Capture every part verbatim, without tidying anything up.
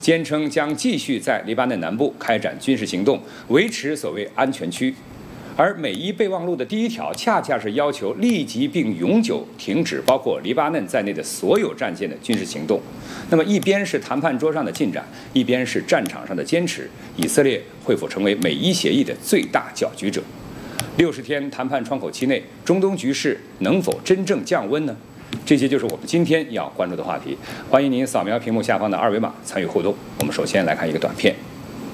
坚称将继续在黎巴嫩南部开展军事行动，维持所谓安全区。而美伊备忘录的第一条，恰恰是要求立即并永久停止包括黎巴嫩在内的所有战线的军事行动。那么，一边是谈判桌上的进展，一边是战场上的坚持，以色列会否成为美伊协议的最大搅局者？六十天谈判窗口期内，中东局势能否真正降温呢？这些就是我们今天要关注的话题。欢迎您扫描屏幕下方的二维码参与互动。我们首先来看一个短片。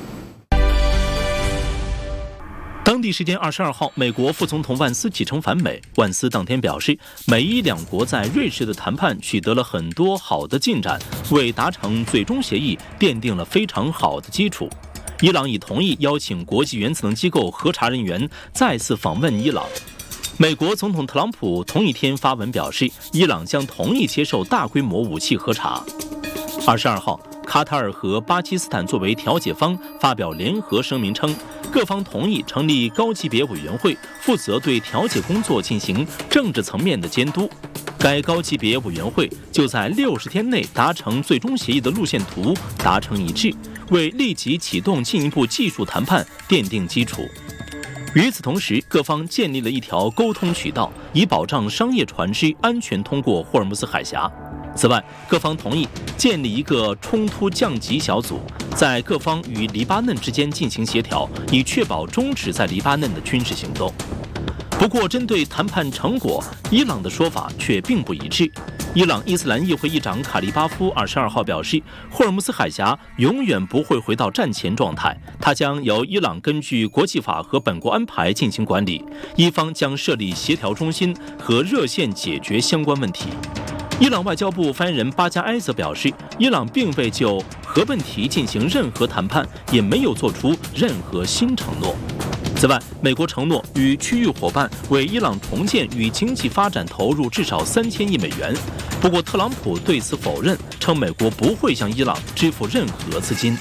当地时间二十二号，美国副总统万斯启程返美。万斯当天表示，美伊两国在瑞士的谈判取得了很多好的进展，为达成最终协议奠定了非常好的基础。伊朗已同意邀请国际原子能机构核查人员再次访问伊朗。美国总统特朗普同一天发文表示，伊朗将同意接受大规模武器核查。二十二号，卡塔尔和巴基斯坦作为调解方发表联合声明称，各方同意成立高级别委员会，负责对调解工作进行政治层面的监督。该高级别委员会就在六十天内达成最终协议的路线图达成一致，为立即启动进一步技术谈判奠定基础。与此同时，各方建立了一条沟通渠道，以保障商业船只安全通过霍尔木兹海峡。此外，各方同意建立一个冲突降级小组，在各方与黎巴嫩之间进行协调，以确保终止在黎巴嫩的军事行动。不过，针对谈判成果，伊朗的说法却并不一致。伊朗伊斯兰议会议长卡利巴夫二十二号表示，霍尔木兹海峡永远不会回到战前状态，它将由伊朗根据国际法和本国安排进行管理，伊方将设立协调中心和热线解决相关问题。伊朗外交部发言人巴加埃则表示，伊朗并未就核问题进行任何谈判，也没有做出任何新承诺。此外，美国承诺与区域伙伴为伊朗重建与经济发展投入至少三千亿美元。不过，特朗普对此否认，称美国不会向伊朗支付任何资金。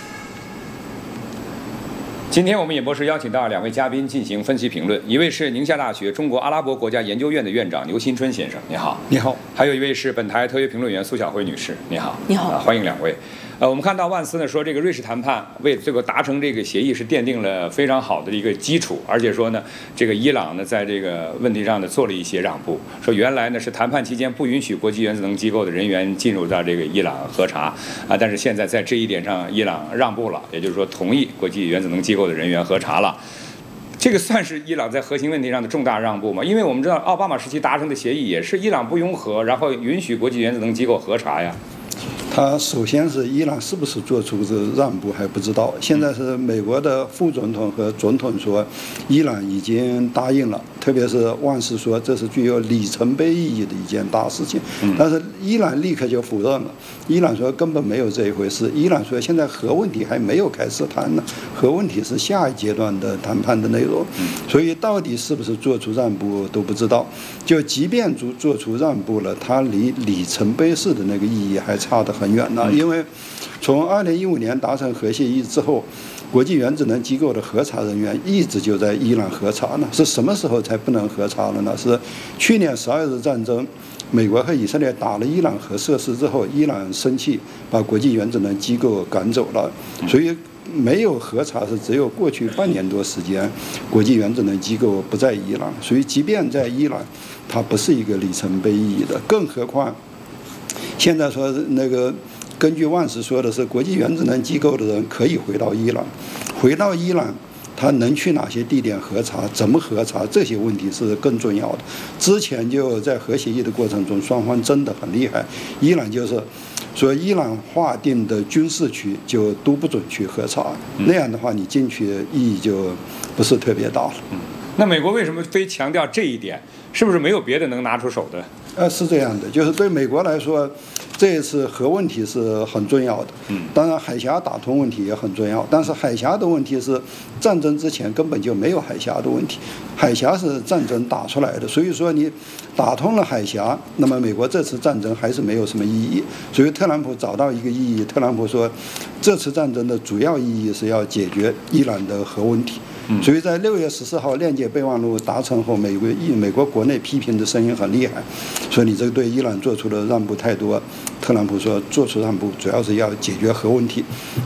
今天我们演播室邀请到两位嘉宾进行分析评论，一位是宁夏大学中国阿拉伯国家研究院的院长牛新春先生，你好。 你好。 还有一位是本台特约评论员苏晓辉女士，你好。 你好。 啊、欢迎两位。呃，我们看到万斯呢说，这个瑞士谈判为这个达成这个协议是奠定了非常好的一个基础，而且说呢，这个伊朗呢在这个问题上呢做了一些让步，说原来呢是谈判期间不允许国际原子能机构的人员进入到这个伊朗核查啊，但是现在在这一点上伊朗让步了，也就是说同意国际原子能机构的人员核查了。这个算是伊朗在核心问题上的重大让步吗？因为我们知道奥巴马时期达成的协议也是伊朗不拥核，然后允许国际原子能机构核查呀。 他首先是伊朗是不是做出这让步还不知道，现在是美国的副总统和总统说伊朗已经答应了，特别是万斯说这是具有里程碑意义的一件大事情，但是伊朗立刻就否认了，伊朗说根本没有这一回事，伊朗说现在核问题还没有开始谈呢，核问题是下一阶段的谈判的内容，所以到底是不是做出让步都不知道，就即便做做出让步了，它离里程碑式的那个意义还差得很远呢，因为从二零一五年达成核协议之后，国际原子能机构的核查人员一直就在伊朗核查呢，是什么时候才不能核查了呢？是去年十二日战争，美国和以色列打了伊朗核设施之后，伊朗生气把国际原子能机构赶走了，所以没有核查是只有过去半年多时间，国际原子能机构不在伊朗，所以即便在伊朗，它不是一个里程碑意义的，更何况现在说那个根据万斯说的是国际原子能机构的人可以回到伊朗，回到伊朗他能去哪些地点核查，怎么核查，这些问题是更重要的。之前就在核协议的过程中，双方争得很厉害，伊朗就是说伊朗划定的军事区就都不准去核查，那样的话你进去意义就不是特别大了。 那美国为什么非强调这一点？是不是没有别的能拿出手的？ 呃，是这样的，就是对美国来说，这一次核问题是很重要的。嗯，当然海峡打通问题也很重要，但是海峡的问题是战争之前根本就没有海峡的问题，海峡是战争打出来的，所以说你打通了海峡，那么美国这次战争还是没有什么意义。所以特朗普找到一个意义，特朗普说，这次战争的主要意义是要解决伊朗的核问题。所以在六月十四号链接备忘录达成后，美国美国国内批评的声音很厉害，说你这个对伊朗做出的让步太多。 特朗普说做出让步主要是要解决核问题。